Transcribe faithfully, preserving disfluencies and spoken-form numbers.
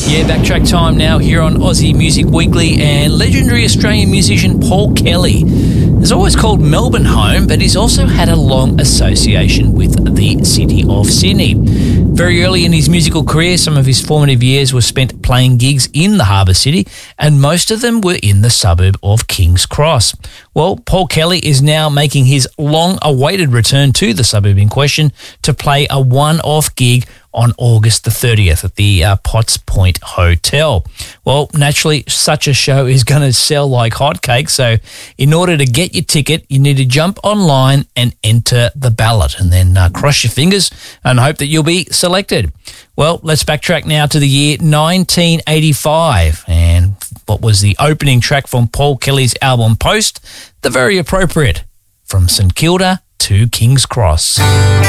Yeah, backtrack time now here on Aussie Music Weekly, and legendary Australian musician Paul Kelly is always called Melbourne home, but he's also had a long association with the city of Sydney. Very early in his musical career, some of his formative years were spent playing gigs in the harbour city, and most of them were in the suburb of King's Cross. Well, Paul Kelly is now making his long-awaited return to the suburb in question to play a one-off gig on August the thirtieth at the uh, Potts Point Hotel. Well, naturally, such a show is going to sell like hotcakes, so in order to get your ticket, you need to jump online and enter the ballot, and then uh, cross your fingers and hope that you'll be selected. Well, let's backtrack now to the year nineteen eighty-five, and what was the opening track from Paul Kelly's album Post? The very appropriate From St Kilda to King's Cross.